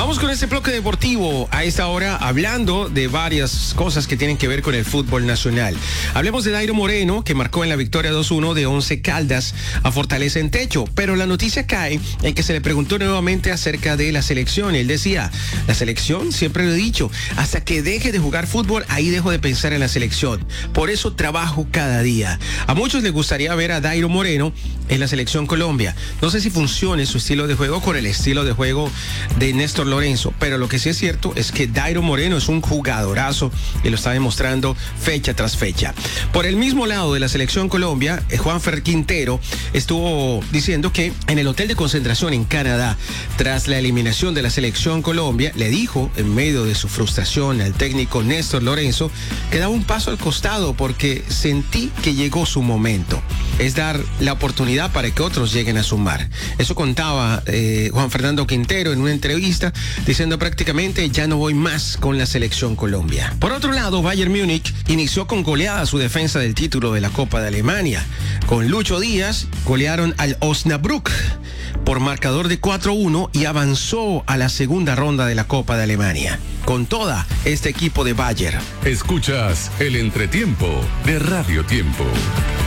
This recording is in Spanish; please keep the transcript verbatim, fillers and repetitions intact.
Vamos con este bloque deportivo a esta hora hablando de varias cosas que tienen que ver con el fútbol nacional. Hablemos de Dairo Moreno, que marcó en la victoria dos uno de Once Caldas a Fortaleza en Techo, pero la noticia cae en que se le preguntó nuevamente acerca de la selección. Él decía, la selección, siempre lo he dicho, hasta que deje de jugar fútbol, ahí dejo de pensar en la selección. Por eso trabajo cada día. A muchos les gustaría ver a Dairo Moreno en la selección Colombia. No sé si funcione su estilo de juego con el estilo de juego de Néstor Lorenzo, pero lo que sí es cierto es que Dairo Moreno es un jugadorazo y lo está demostrando fecha tras fecha. Por el mismo lado de la selección Colombia, Juanfer Quintero estuvo diciendo que en el hotel de concentración en Canadá, tras la eliminación de la selección Colombia, le dijo en medio de su frustración al técnico Néstor Lorenzo que daba un paso al costado porque sentí que llegó su momento. Es dar la oportunidad para que otros lleguen a sumar. Eso contaba eh, Juan Fernando Quintero en una entrevista, diciendo prácticamente ya no voy más con la selección Colombia. Por otro lado, Bayern Múnich inició con goleada su defensa del título de la Copa de Alemania. Con Lucho Díaz golearon al Osnabrück por marcador de cuatro uno y avanzó a la segunda ronda de la Copa de Alemania. Con toda este equipo de Bayern. Escuchas el entretiempo de Radio Tiempo.